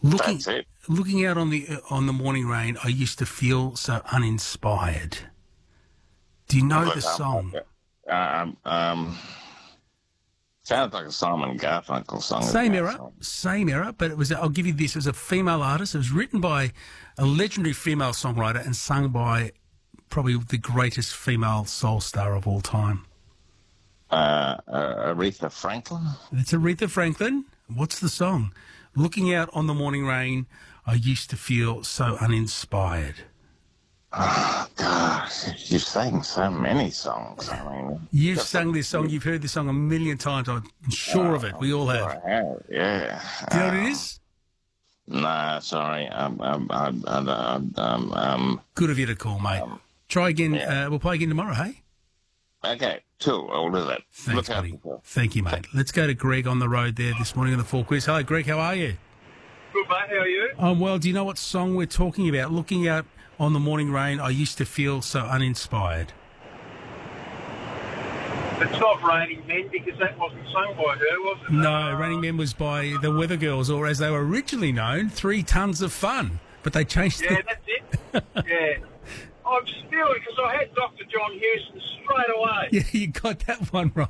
Looking, That's it. looking out on the morning rain, I used to feel so uninspired. Do you know the song? Sounds like a Simon Garfunkel song. Same era, but it was. I'll give you this. It was a female artist. It was written by a legendary female songwriter and sung by probably the greatest female soul star of all time. Aretha Franklin? It's Aretha Franklin. What's the song? Looking out on the morning rain, I used to feel so uninspired. Oh, gosh, you've sang so many songs. I mean, you've sung this song. You've heard this song a million times. I'm sure of it. We all have. Yeah. Do you know what it is? Nah, sorry. Good of you to call, mate. Try again. Yeah. We'll play again tomorrow, hey? Okay, cool. I'll do that. Thanks, buddy. Thank you, mate. Let's go to Greg on the road there this morning on the 4 Quiz. Hello, Greg. How are you? Good, mate. How are you? I'm well. Do you know what song we're talking about? Looking out on the morning rain, I used to feel so uninspired. It's not Raining Men because that wasn't sung by her, was it? No, Raining Men was by the Weather Girls, or as they were originally known, 3 Tons of Fun. But they changed it. Yeah, that's it. Yeah. I'm stealing because I had Dr. John Hewson straight away. Yeah, you got that one right.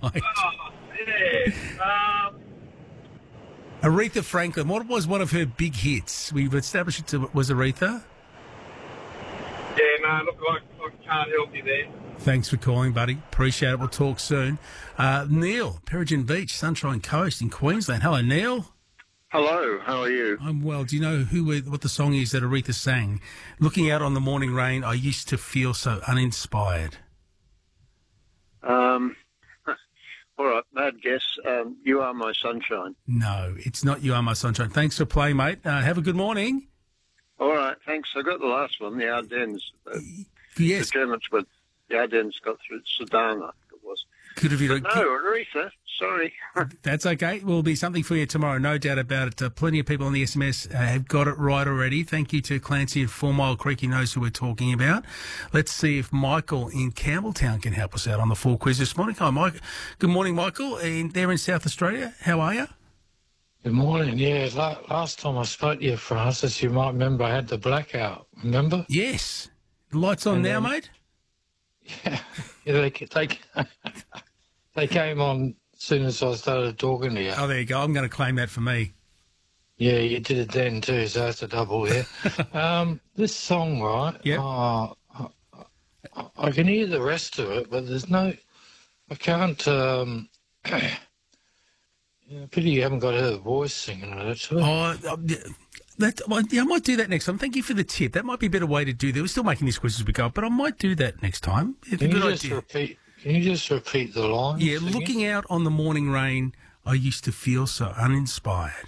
Yeah. Aretha Franklin, what was one of her big hits? We've established it was Aretha. Yeah, no, look, I can't help you there. Thanks for calling, buddy. Appreciate it. We'll talk soon. Neil, Peregrine Beach, Sunshine Coast in Queensland. Hello, Neil. Hello, how are you? I'm well. Do you know what the song is that Aretha sang? Looking out on the morning rain, I used to feel so uninspired. All right, bad guess. You Are My Sunshine. No, it's not You Are My Sunshine. Thanks for playing, mate. Have a good morning. All right, thanks. I got the last one, the Ardennes. Yes. The Germans, but the Ardennes got through Sudan, I think it was. Could have been. No, Aretha. Sorry. That's okay. Will be something for you tomorrow, no doubt about it. Plenty of people on the SMS have got it right already. Thank you to Clancy at 4 Mile Creek. He knows who we're talking about. Let's see if Michael in Campbelltown can help us out on the 4 Quiz this morning. Hi, Mike. Good morning, Michael. There in South Australia. How are you? Good morning. Yeah, last time I spoke to you, Francis, you might remember I had the blackout. Remember? Yes. The lights on now, mate? Yeah. They came on as soon as I started talking to you. Oh, there you go. I'm going to claim that for me. Yeah, you did it then too, so that's a double, yeah. This song, right? Yeah. I can hear the rest of it, but there's no... I can't... pity you haven't got her voice singing it. I might do that next time. Thank you for the tip. That might be a better way to do that. We're still making these quizzes as we go, but I might do that next time. It's a good idea. Can you just repeat the line? Yeah, looking out on the morning rain, I used to feel so uninspired.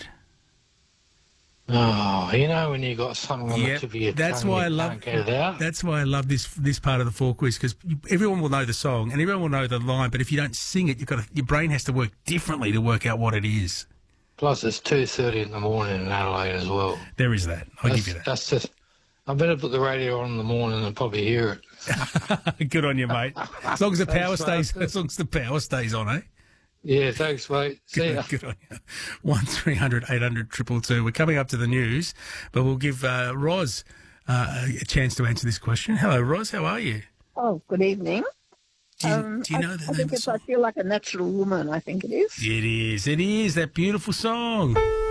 Oh, you know when you got something on the tip of your tongue, can't get it out? That's why I love this part of the 4 Quiz, because everyone will know the song and everyone will know the line, but if you don't sing it, your brain has to work differently to work out what it is. Plus, it's 2:30 in the morning in Adelaide as well. There is that. I'll give you that. That's just... I better put the radio on in the morning and probably hear it. Good on you, mate. As long as the power stays on, eh? Yeah, thanks, mate. See ya. Good on you. 1300 800 222. We're coming up to the news, but we'll give Roz a chance to answer this question. Hello, Roz. How are you? Oh, good evening. Do you know the name of the song? I Feel Like a Natural Woman, I think it is. It is. It is. That beautiful song.